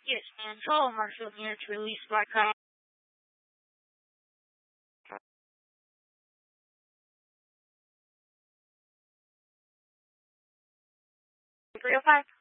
Yes, and all martial units released by Kyle. 305.